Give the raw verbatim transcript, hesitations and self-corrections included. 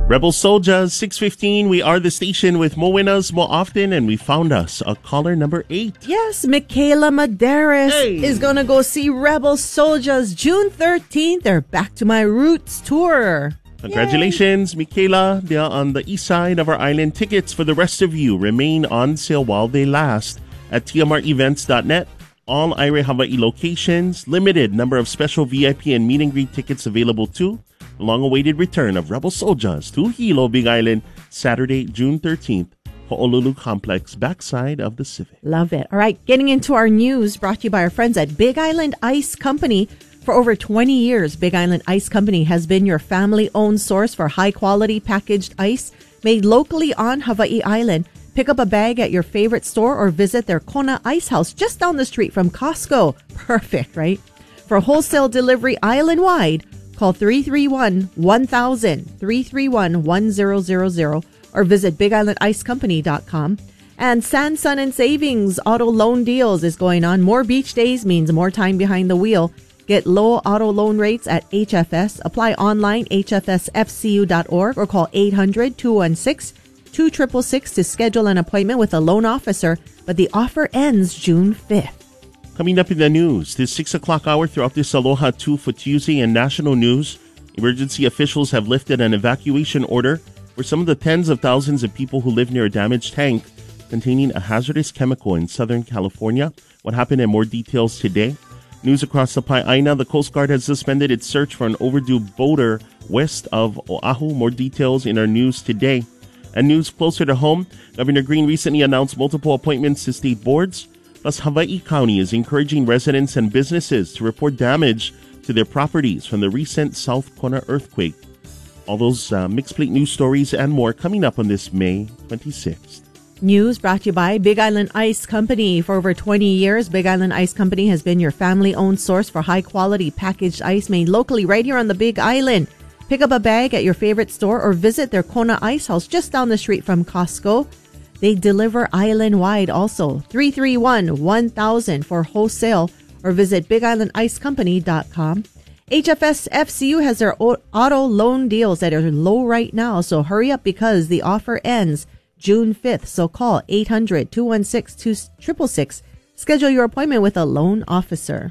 Rebel Soldiers, six fifteen. We are the station with more winners more often, and we found us a caller number eight. Yes, Michaela Madaris Hey. is going to go see Rebel Soldiers June thirteenth. They're Back to My Roots tour. Congratulations, Michaela. They're on the east side of our island. Tickets for the rest of you remain on sale while they last at T M R events dot net. All Aire Hawaii locations. Limited number of special V I P and meet and greet tickets available too. The long-awaited return of Rebel Soldiers to Hilo, Big Island, Saturday, June thirteenth. Ho'olulu Complex, backside of the Civic. Love it. All right, getting into our news brought to you by our friends at Big Island Ice Company. For over twenty years, Big Island Ice Company has been your family-owned source for high-quality packaged ice made locally on Hawaii Island. Pick up a bag at your favorite store or visit their Kona Ice House just down the street from Costco. Perfect, right? For wholesale delivery island-wide, call three three one, one thousand, three three one, one zero zero zero, or visit big island ice company dot com. And Sansun and Savings Auto Loan Deals is going on. More beach days means more time behind the wheel. Get low auto loan rates at H F S. Apply online, H F S F C U dot org, or call eight hundred, two one six, two six six six to schedule an appointment with a loan officer. But the offer ends June fifth. Coming up in the news, this six o'clock hour throughout this Aloha two for Tuesday and national news, emergency officials have lifted an evacuation order for some of the tens of thousands of people who live near a damaged tank containing a hazardous chemical in Southern California. What happened and more details today. News across the Pai'aina, the Coast Guard has suspended its search for an overdue boater west of Oahu. More details in our news today. And news closer to home, Governor Green recently announced multiple appointments to state boards. Plus, Hawaii County is encouraging residents and businesses to report damage to their properties from the recent South Kona earthquake. All those uh, mixed plate news stories and more coming up on this May twenty-sixth. News brought to you by Big Island Ice Company. For over twenty years, Big Island Ice Company has been your family-owned source for high-quality packaged ice made locally right here on the Big Island. Pick up a bag at your favorite store or visit their Kona Ice House just down the street from Costco. They deliver island-wide also. three three one, one thousand for wholesale or visit big island ice company dot com. H F S F C U has their auto loan deals that are low right now, so hurry up because the offer ends June fifth. So call eight hundred, two one six, two six six six. Schedule your appointment with a loan officer.